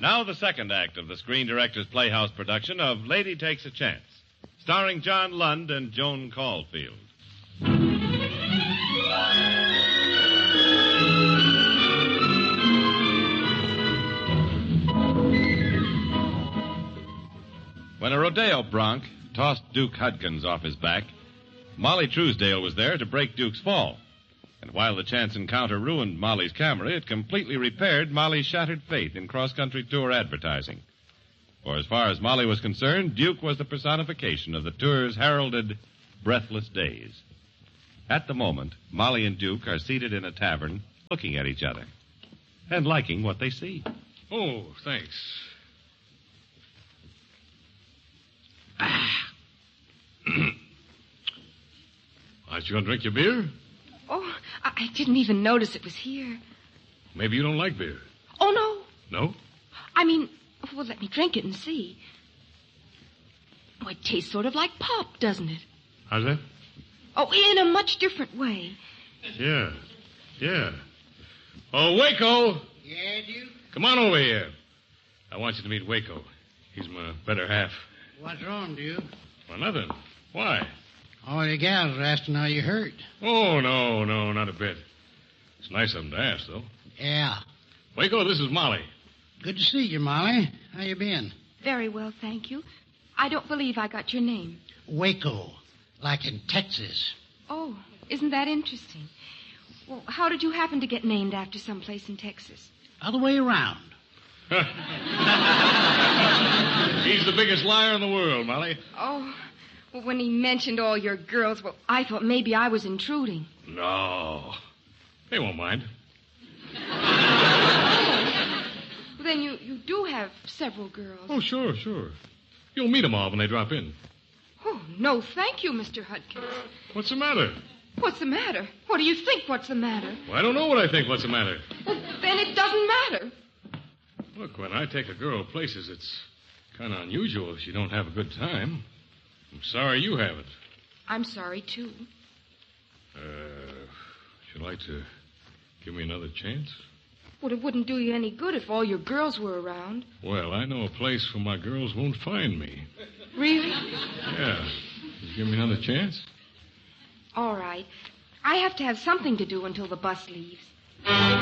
Now the second act of the Screen Directors Playhouse production of Lady Takes a Chance, starring John Lund and Joan Caulfield. When a rodeo bronc tossed Duke Hudkins off his back, Molly Truesdale was there to break Duke's fall. And while the chance encounter ruined Molly's camera, it completely repaired Molly's shattered faith in cross-country tour advertising. For as far as Molly was concerned, Duke was the personification of the tour's heralded breathless days. At the moment, Molly and Duke are seated in a tavern, looking at each other and liking what they see. Oh, thanks. Aren't you going to drink your beer? Oh, I didn't even notice it was here. Maybe you don't like beer. Oh, no. No? I mean, well, let me drink it and see. Oh, it tastes sort of like pop, doesn't it? How's that? Oh, in a much different way. Yeah. Oh, Waco! Yeah, Duke? Come on over here. I want you to meet Waco. He's my better half. What's wrong, Duke? Well, nothing. Why? All the gals are asking how you hurt. Oh, no, not a bit. It's nice of them to ask, though. Yeah. Waco, this is Molly. Good to see you, Molly. How you been? Very well, thank you. I don't believe I got your name. Waco, like in Texas. Oh, isn't that interesting? Well, how did you happen to get named after someplace in Texas? Other way around. He's the biggest liar in the world, Molly. Oh, well, when he mentioned all your girls, well, I thought maybe I was intruding. No. They won't mind. Well, then you do have several girls. Oh, sure. You'll meet them all when they drop in. Oh, no, thank you, Mr. Hudkins. What's the matter? What's the matter? What do you think what's the matter? Well, I don't know what I think. What's the matter? Well, then it doesn't matter. Look, when I take a girl places, it's kind of unusual if she don't have a good time. I'm sorry you haven't. I'm sorry, too. Would you like to give me another chance? Well, it wouldn't do you any good if all your girls were around. Well, I know a place where my girls won't find me. Really? Yeah. Would you give me another chance? All right. I have to have something to do until the bus leaves.